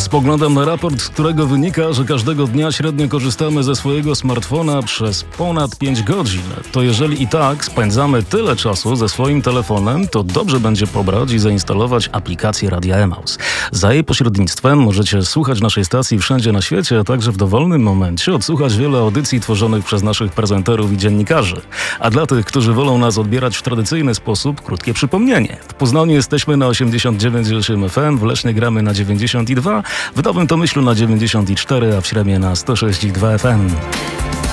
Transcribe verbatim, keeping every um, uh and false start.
Spoglądam na raport, z którego wynika, że każdego dnia średnio korzystamy ze swojego smartfona przez ponad pięć godzin. To jeżeli i tak spędzamy tyle czasu ze swoim telefonem, to dobrze będzie pobrać i zainstalować aplikację Radia Emaus. Za jej pośrednictwem możecie słuchać naszej stacji wszędzie na świecie, a także w dowolnym momencie odsłuchać wiele audycji tworzonych przez naszych prezenterów i dziennikarzy. A dla tych, którzy wolą nas odbierać w tradycyjny sposób, krótkie przypomnienie. W Poznaniu jesteśmy na osiemdziesiąt dziewięć i osiem F M, w Lesznie gramy na dziewięćdziesiąt dwa, w Nowym Tomyślu na dziewięćdziesiąt cztery, a w Śremie na sto sześć i dwa F M.